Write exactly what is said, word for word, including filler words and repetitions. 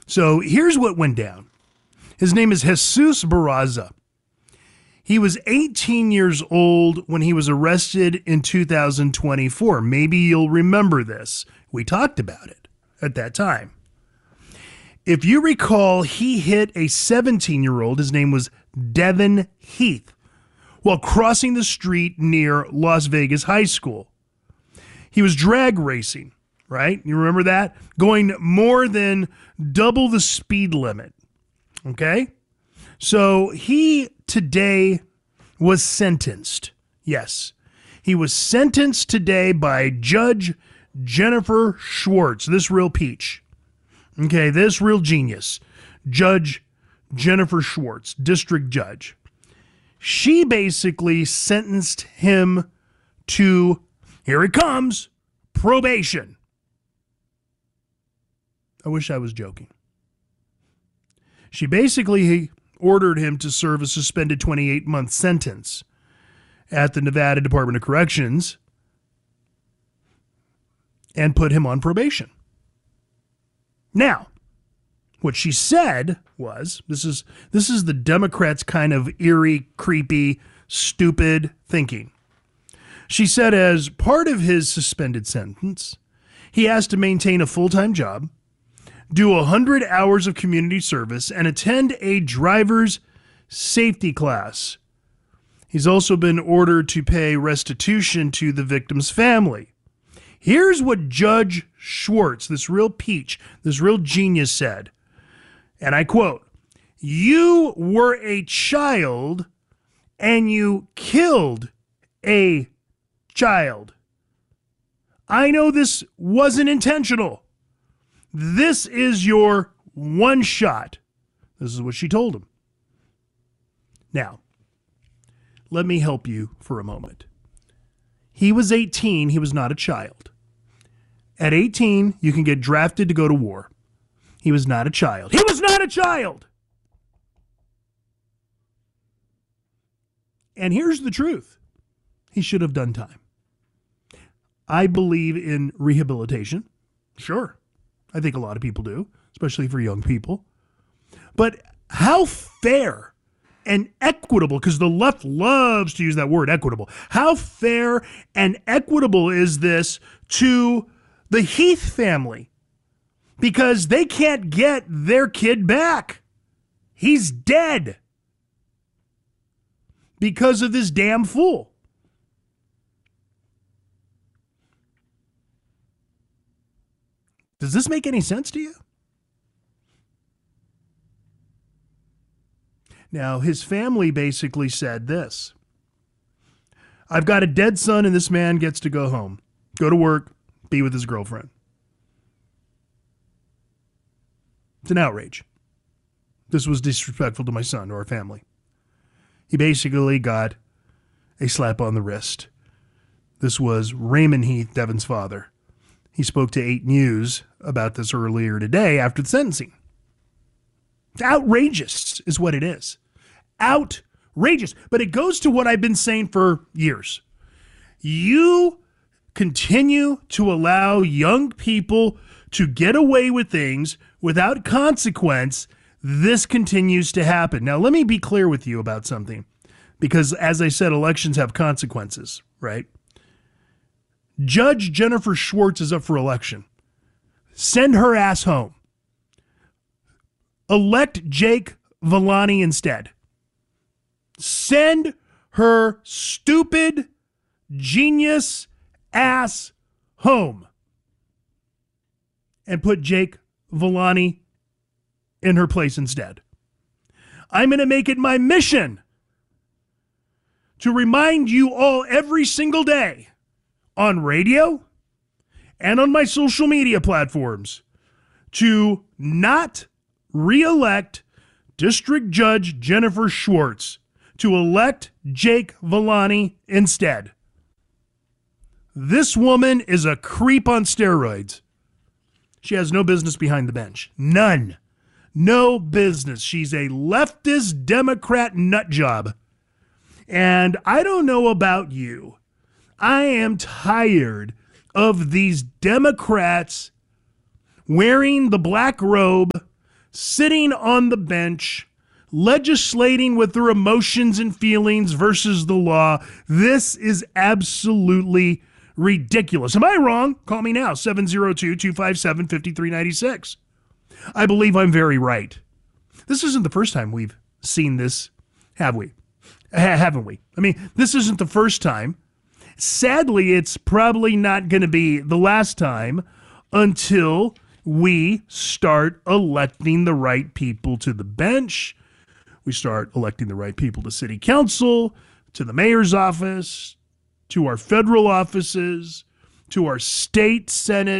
So here's what went down. His name is Jesus Barraza. He was eighteen years old when he was arrested in two thousand twenty-four. Maybe you'll remember this. We talked about it at that time. If you recall, he hit a seventeen-year-old, his name was Devin Heath, while crossing the street near Las Vegas High School. He was drag racing, right? You remember that? Going more than double the speed limit, okay? So he today was sentenced. Yes, he was sentenced today by Judge Jennifer Schwartz, this real peach. Okay, this real genius. Judge Jennifer Schwartz, district judge. She basically sentenced him to, here it comes, probation. I wish I was joking. She basically ordered him to serve a suspended twenty-eight month sentence at the Nevada Department of Corrections and put him on probation. Now, what she said was, this is this is the Democrats' kind of eerie, creepy, stupid thinking. She said as part of his suspended sentence, he has to maintain a full-time job, do one hundred hours of community service, and attend a driver's safety class. He's also been ordered to pay restitution to the victim's family. Here's what Judge Schwartz, this real peach, this real genius said, and I quote, "You were a child and you killed a child. I know this wasn't intentional. This is your one shot." This is what she told him. Now, let me help you for a moment. He was eighteen. He was not a child. At eighteen, you can get drafted to go to war. He was not a child. He was not a child! And here's the truth. He should have done time. I believe in rehabilitation. Sure. I think a lot of people do, especially for young people. But how fair and equitable, because the left loves to use that word, equitable. How fair and equitable is this to the Heath family? Because they can't get their kid back. He's dead because of this damn fool. Does this make any sense to you? Now, his family basically said this: I've got a dead son and this man gets to go home, go to work, be with his girlfriend. It's an outrage. This was disrespectful to my son or our family. He basically got a slap on the wrist. This was Raymond Heath, Devin's father. He spoke to eight News about this earlier today after the sentencing. It's outrageous is what it is. Outrageous. But it goes to what I've been saying for years. You continue to allow young people to get away with things without consequence, this continues to happen. Now, let me be clear with you about something, because as I said, elections have consequences, right? Judge Jennifer Schwartz is up for election. Send her ass home. Elect Jake Villani instead. Send her stupid, genius ass home. And put Jake Villani in her place instead. I'm going to make it my mission to remind you all every single day on radio and on my social media platforms to not re-elect District Judge Jennifer Schwartz, to elect Jake Villani instead. This woman is a creep on steroids. She has no business behind the bench. None. No business. She's a leftist Democrat nut job. And I don't know about you. I am tired of these Democrats wearing the black robe, sitting on the bench, legislating with their emotions and feelings versus the law. This is absolutely ridiculous. Am I wrong? Call me now, seven oh two, two five seven, five three nine six. I believe I'm very right. This isn't the first time we've seen this, have we? Ha- haven't we? I mean, this isn't the first time. Sadly, it's probably not going to be the last time until we start electing the right people to the bench. We start electing the right people to city council, to the mayor's office, to our federal offices, to our state senate,